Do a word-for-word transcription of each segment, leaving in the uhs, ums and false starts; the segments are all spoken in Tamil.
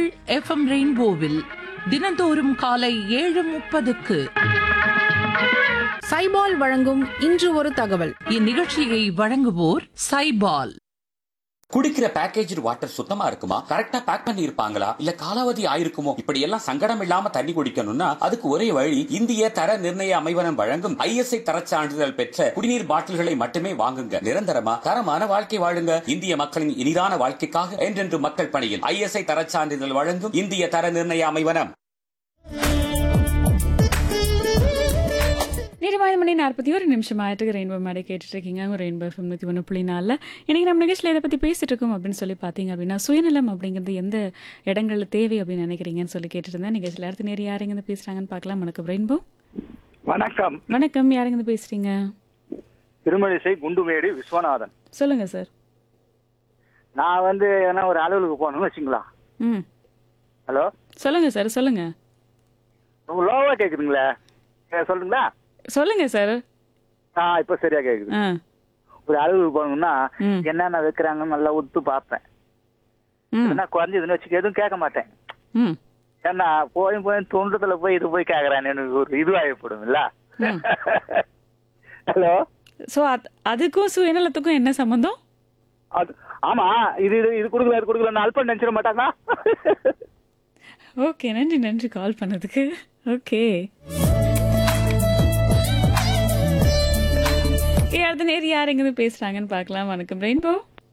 எஃப்எம் ரெயின்போவில் தினந்தோறும் காலை ஏழு முப்பதுக்கு சைபால் வழங்கும் இன்று ஒரு தகவல். இந்நிகழ்ச்சியை வழங்குவோர் சைபால். குடிக்கிற பேக்கேஜ் வாட்டர் சுத்தமா இருக்குமா, கரெக்டா பேக் பண்ணி இருப்பாங்களா, இல்ல காலாவதி ஆயிருக்குமோ, இப்படி எல்லாம் சங்கடம் இல்லாம தண்ணி குடிக்கணும்னா அதுக்கு ஒரே வழி இந்திய தர நிர்ணய அமைவனம் வழங்கும் ஐஎஸ்ஐ தரச் சான்றிதழ் பெற்ற குடிநீர் பாட்டில்களை மட்டுமே வாங்குங்க. நிரந்தரமா தரமான வாழ்க்கை வாழுங்க. இந்திய மக்களின் இனிதான வாழ்க்கைக்காக என்றென்று மக்கள் பணியில் ஐஎஸ்ஐ தரச் சான்றிதழ் வழங்கும் இந்திய தர நிர்ணய அமைவனம். நேரமாய் மணி நாற்பத்தி ஒரு நிமிஷம் ஆயிட்டு ரெயின்போ மேடை கேட்டுட்டு இருக்கீங்க. ரெயின்போ எஃப்எம் நூற்றி ஒன்று புள்ளி நாலில் இன்னைக்கு நம்ம நிகழ்ச்சியில் எதை பற்றி பேசிட்டு இருக்கோம் அப்படின்னு சொல்லி பார்த்தீங்க அப்படின்னா, சுயநலம் அப்படிங்கிறது எந்த இடங்களில் தேவை அப்படின்னு நினைக்கிறீங்கன்னு சொல்லி கேட்டுட்டு இருந்தேன். நிகழ்ச்சியில் அடுத்த நேரம் யாருங்க பேசுறாங்கன்னு பார்க்கலாம். வணக்கம் ரெயின்போ. வணக்கம். வணக்கம், யாருங்க பேசுறீங்க? திருமழிசை குண்டுமேடு விஸ்வநாதன். சொல்லுங்க சார். நான் வந்து ஏன்னா ஒரு அலுவலுக்கு போகணும்னு வச்சுங்களா. ம், ஹலோ, சொல்லுங்க சார். சொல்லுங்க. ரொம்ப லோவா கேக்குதுங்களே, சொல்லுங்களா. சொல்லுங்க சார். ஆ, இப்ப சரியா கேக்குது. ஆ, ஒரு அலுவலுக்கு போகணும்னா ம். என்னென்ன வைக்கிறாங்கன்னு நல்லா உத்து பார்ப்பேன். ம், என்ன குறைஞ்சதுன்னு வச்சுக்க எதுவும் கேட்க மாட்டேன். ம், ஏன்னா போய் போய் தொண்டத்துல போய் இது போய் கேக்குறான்னு எனக்கு ஒரு இதுவாகப்படும் இல்ல. ம். ஹலோ. ஸோ அதுக்கும் சுயநலத்துக்கும் என்ன சம்பந்தம்? அது ஆமா, இது இது இது கொடுக்கல இது கொடுக்கல அல்பம் நினைச்சிட மாட்டாங்களா. ஓகே, நன்றி நன்றி கால் பண்ணதுக்கு. ஓகே, அடுத்த நேரம் யார் எங்கிருந்து பேசுறாங்கன்னு பார்க்கலாம். வணக்கம் ரெயின்போ.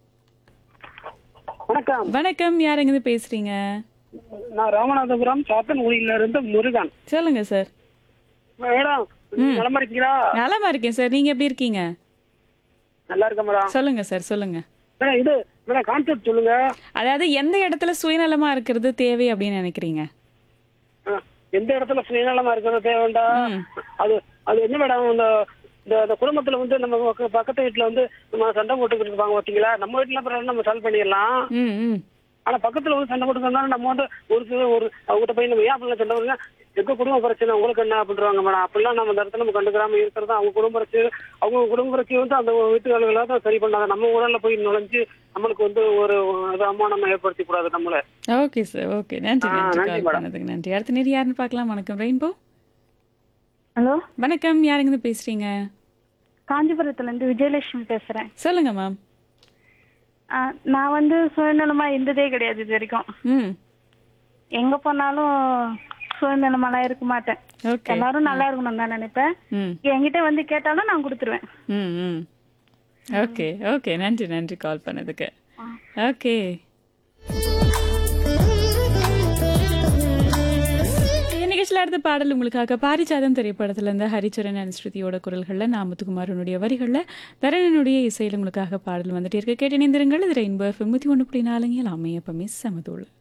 வணக்கம். வணக்கம், யார் எங்கிருந்து பேசுறீங்க? நான் ராமநாதபுரம் சாத்தன்குடியில இருந்து முருகன். சொல்லுங்க சார். மேடம், நலமா இருக்கீங்களா? நலமா இருக்கேன் சார், நீங்க எப்படி இருக்கீங்க? நல்லா இருக்க மேடம். சொல்லுங்க சார். சொல்லுங்க. மேடம், இது மேடம் கான்செப்ட் சொல்லுங்க. அதாவது எந்த இடத்துல சுயநலமா இருக்கிறது தேவை அப்படின்னு நினைக்கிறீங்க? ஆ, எந்த இடத்துல சுயநலமா இருக்கிறது தேவைண்டா, அது அது என்ன மேடம், இந்த இந்த குடும்பத்துல வந்து நம்ம பக்க- பக்கத்து வீட்டுல வந்து நம்ம சண்டை போட்டுக்கிட்டு இருப்பாங்க பாத்தீங்களா. நம்ம வீட்டுல பிறகு நம்ம சால்வ் பண்ணிடலாம். ம், ம். ஆனா பக்கத்துல வந்து சண்டை போட்டுக்கிறதுனால நம்ம வந்து ஒரு சில ஒரு அவங்ககிட்ட போய் நம்ம ஏன் அப்படிலாம் சண்டை வருங்க, எங்க குடும்ப பிரச்சனை உங்களுக்கு என்ன அப்படின்றாங்க மேடம். அப்படிலாம் நம்ம இந்த இடத்துல நம்ம கண்டுக்கிறாம இருக்கிறது அவங்க குடும்ப பிரச்சனை. அவங்க குடும்ப பிரச்சனை வந்து அந்த வீட்டுக்காரர்களாக தான் சரி பண்ணாங்க. நம்ம ஊரில் போய் நுழைஞ்சு நம்மளுக்கு வந்து ஒரு அவமானம் ஏற்படுத்தி கூடாது நம்மள. Okay sir. ஓகே, நன்றி ஆ, நன்றி நன்றி கால் மேடம். பண்ணதுக்கு நன்றி. அடுத்த நேரம் யாருன்னு பார்க்கலாம். வணக்கம் ரெயின்போ. ஹலோ, வணக்கம், யார் எங்கிருந்து பேசுறீங்க? காஞ்சிபுரத்துல இருந்து விஜயலட்சுமி பேசுறேன். சொல்லுங்க மேம். ஆ, நான் வந்து சுயநலமா இருந்ததே கிடையாது இது வரைக்கும். ம், எங்க போனாலும் சுயநலமாலாம் இருக்க மாட்டேன். ஓகே. எல்லாரும் நல்லா இருக்கணும் தான் நினைப்பேன். ம், என்கிட்ட வந்து கேட்டாலும் நான் கொடுத்துருவேன். ம், ம். ஓகே ஓகே, நன்றி நன்றி கால் பண்ணதுக்கு. ஓகே, நிகழ்ச்சியில் அடுத்த பாடல் உங்களுக்காக பாரிஜாதம் திரைப்படத்துல இருந்து ஹரிச்சரன் அண்ட் ஸ்ருதியோட குரல்கள்ல நாமத்துக்குமாரனுடைய வரிகள்ல தரனுடைய இசையில் உங்களுக்காக பாடல் வந்துட்டு இருக்கு. கேட்டு இணைந்திருங்கள். இது ரெயின்போ எஃப்எம் நூற்றி ஒன்று புள்ளி நாலுங்க எல்லாமே எப்பவுமே சமதோள்.